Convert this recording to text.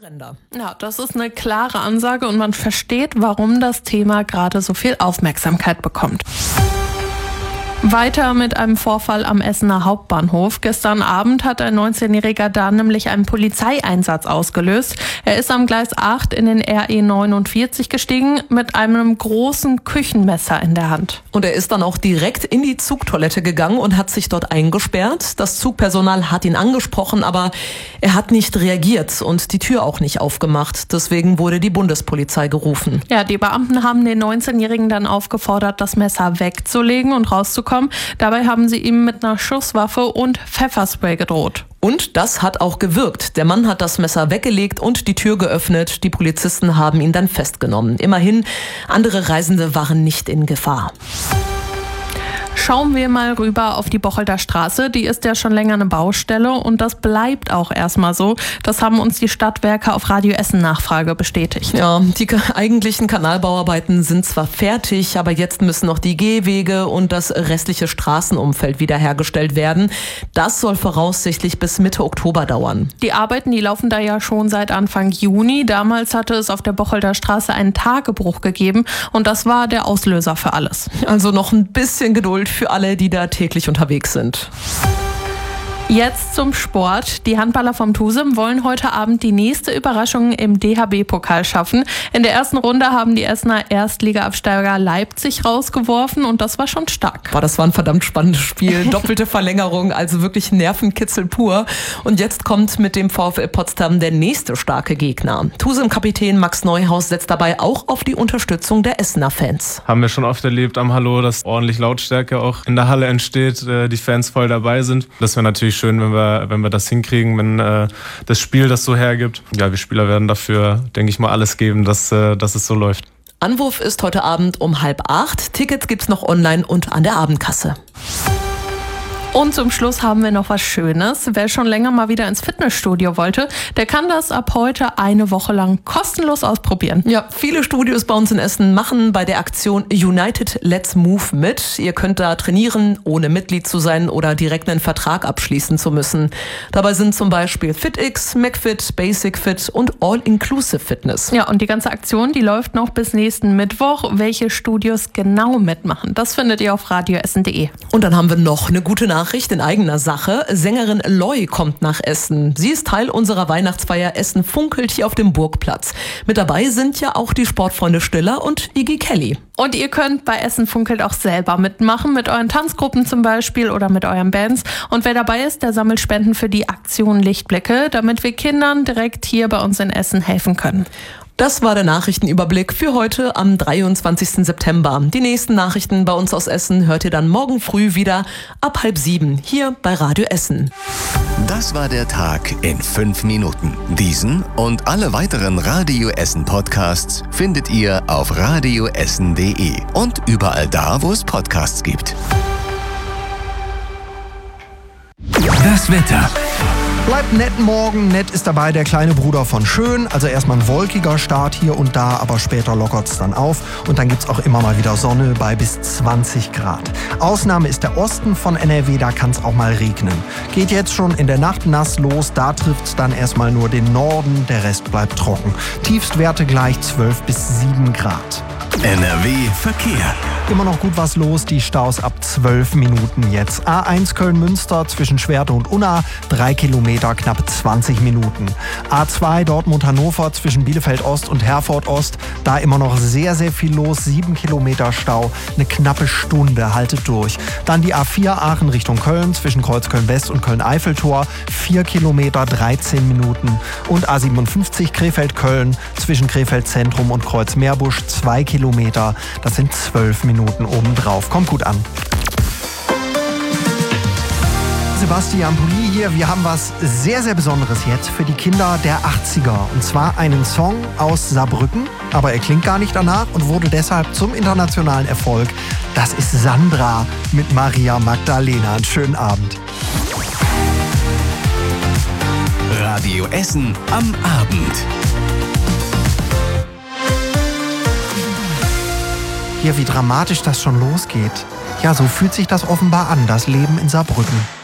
Ränder. Ja, das ist eine klare Ansage und man versteht, warum das Thema gerade so viel Aufmerksamkeit bekommt. Weiter mit einem Vorfall am Essener Hauptbahnhof. Gestern Abend hat ein 19-Jähriger da nämlich einen Polizeieinsatz ausgelöst. Er ist am Gleis 8 in den RE 49 gestiegen mit einem großen Küchenmesser in der Hand. Und er ist dann auch direkt in die Zugtoilette gegangen und hat sich dort eingesperrt. Das Zugpersonal hat ihn angesprochen, aber er hat nicht reagiert und die Tür auch nicht aufgemacht. Deswegen wurde die Bundespolizei gerufen. Ja, die Beamten haben den 19-Jährigen dann aufgefordert, das Messer wegzulegen und rauszukommen. Dabei haben sie ihm mit einer Schusswaffe und Pfefferspray gedroht. Und das hat auch gewirkt. Der Mann hat das Messer weggelegt und die Tür geöffnet. Die Polizisten haben ihn dann festgenommen. Immerhin, andere Reisende waren nicht in Gefahr. Schauen wir mal rüber auf die Bocholter Straße. Die ist ja schon länger eine Baustelle und das bleibt auch erstmal so. Das haben uns die Stadtwerke auf Radio Essen Nachfrage bestätigt. Ja, die eigentlichen Kanalbauarbeiten sind zwar fertig, aber jetzt müssen noch die Gehwege und das restliche Straßenumfeld wiederhergestellt werden. Das soll voraussichtlich bis Mitte Oktober dauern. Die Arbeiten, die laufen da ja schon seit Anfang Juni. Damals hatte es auf der Bocholter Straße einen Tagebruch gegeben und das war der Auslöser für alles. Also noch ein bisschen Geduld für alle, die da täglich unterwegs sind. Jetzt zum Sport. Die Handballer vom TuSem wollen heute Abend die nächste Überraschung im DHB-Pokal schaffen. In der ersten Runde haben die Essener Erstliga-Absteiger Leipzig rausgeworfen und das war schon stark. Boah, das war ein verdammt spannendes Spiel. Doppelte Verlängerung, also wirklich Nervenkitzel pur. Und jetzt kommt mit dem VfL Potsdam der nächste starke Gegner. TuSem-Kapitän Max Neuhaus setzt dabei auch auf die Unterstützung der Essener Fans. Haben wir schon oft erlebt am Hallo, dass ordentlich Lautstärke auch in der Halle entsteht, die Fans voll dabei sind. Das wäre natürlich schön, wenn wir das hinkriegen, wenn das Spiel das so hergibt. Ja, wir Spieler werden dafür, denke ich mal, alles geben, dass es so läuft. Anwurf ist heute Abend um 7:30. Tickets gibt's noch online und an der Abendkasse. Und zum Schluss haben wir noch was Schönes. Wer schon länger mal wieder ins Fitnessstudio wollte, der kann das ab heute eine Woche lang kostenlos ausprobieren. Ja, viele Studios bei uns in Essen machen bei der Aktion United Let's Move mit. Ihr könnt da trainieren, ohne Mitglied zu sein oder direkt einen Vertrag abschließen zu müssen. Dabei sind zum Beispiel FitX, McFit, Basic Fit und All-Inclusive Fitness. Ja, und die ganze Aktion, die läuft noch bis nächsten Mittwoch. Welche Studios genau mitmachen, das findet ihr auf radioessen.de. Und dann haben wir noch eine gute Nachricht in eigener Sache. Sängerin Loi kommt nach Essen. Sie ist Teil unserer Weihnachtsfeier Essen funkelt hier auf dem Burgplatz. Mit dabei sind ja auch die Sportfreunde Stiller und Iggy Kelly. Und ihr könnt bei Essen funkelt auch selber mitmachen, mit euren Tanzgruppen zum Beispiel oder mit euren Bands. Und wer dabei ist, der sammelt Spenden für die Aktion Lichtblicke, damit wir Kindern direkt hier bei uns in Essen helfen können. Das war der Nachrichtenüberblick für heute am 23. September. Die nächsten Nachrichten bei uns aus Essen hört ihr dann morgen früh wieder ab 6:30 hier bei Radio Essen. Das war der Tag in 5 Minuten. Diesen und alle weiteren Radio Essen Podcasts findet ihr auf radioessen.de und überall da, wo es Podcasts gibt. Das Wetter. Bleibt nett morgen. Nett ist dabei der kleine Bruder von schön. Also erstmal ein wolkiger Start hier und da, aber später lockert's dann auf. Und dann gibt's auch immer mal wieder Sonne bei bis 20 Grad. Ausnahme ist der Osten von NRW, da kann's auch mal regnen. Geht jetzt schon in der Nacht nass los, da trifft's dann erstmal nur den Norden, der Rest bleibt trocken. Tiefstwerte gleich 12 bis 7 Grad. NRW Verkehr. Immer noch gut was los, die Staus ab 12 Minuten jetzt. A1 Köln-Münster zwischen Schwerte und Unna, 3 Kilometer, knapp 20 Minuten. A2 Dortmund-Hannover zwischen Bielefeld-Ost und Herford-Ost, da immer noch sehr, sehr viel los, 7 Kilometer Stau, eine knappe Stunde, haltet durch. Dann die A4 Aachen Richtung Köln zwischen Kreuzköln-West und Köln-Eiffeltor, 4 Kilometer, 13 Minuten. Und A57 Krefeld-Köln zwischen Krefeld-Zentrum und Kreuz-Meerbusch, 2 Kilometer, das sind 12 Minuten obendrauf. Kommt gut an. Sebastian Pulli hier. Wir haben was sehr, sehr Besonderes jetzt für die Kinder der 80er. Und zwar einen Song aus Saarbrücken, aber er klingt gar nicht danach und wurde deshalb zum internationalen Erfolg. Das ist Sandra mit Maria Magdalena. Einen schönen Abend. Radio Essen am Abend. Hier, wie dramatisch das schon losgeht. Ja, so fühlt sich das offenbar an, das Leben in Saarbrücken.